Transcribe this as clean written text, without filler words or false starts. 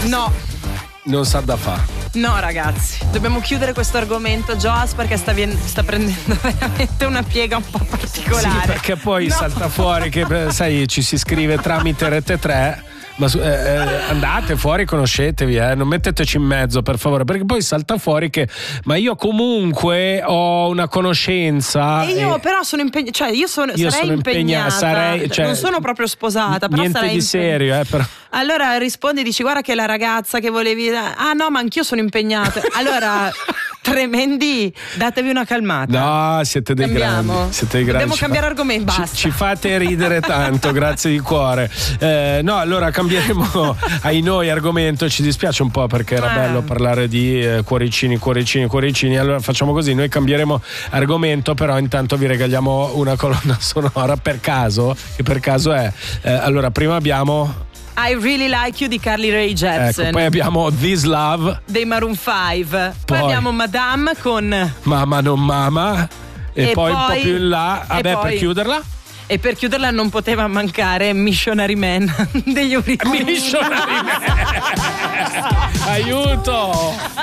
No. Non sa da fare. No ragazzi, dobbiamo chiudere questo argomento, Joas, perché sta prendendo veramente una piega un po' particolare. Sì, perché poi salta fuori che sai, ci si scrive tramite Rete 3. Ma andate fuori, conoscetevi, non metteteci in mezzo per favore, perché poi salta fuori che ma io comunque ho una conoscenza e io però sono impegnata, cioè io sarei impegnata, cioè, non sono proprio sposata, però niente sarei di serio, però. Allora rispondi, dici guarda che la ragazza che volevi, no ma anch'io sono impegnata, allora tremendi, datevi una calmata. No, siete dei grandi. Dobbiamo cambiare argomento, basta. Ci fate ridere tanto, grazie di cuore. No, allora cambieremo ai noi argomento, ci dispiace un po' perché era bello parlare di cuoricini. Allora facciamo così, noi cambieremo argomento, però intanto vi regaliamo una colonna sonora per caso, che per caso è allora prima abbiamo I Really Like You di Carly Rae Jepsen. Ecco, poi abbiamo This Love dei Maroon 5. Poi abbiamo Madame con Mamma non Mama e poi un po' più in là, vabbè, per chiuderla. E per chiuderla non poteva mancare Missionary Man degli Eurythmics. Missionary Man. Aiuto!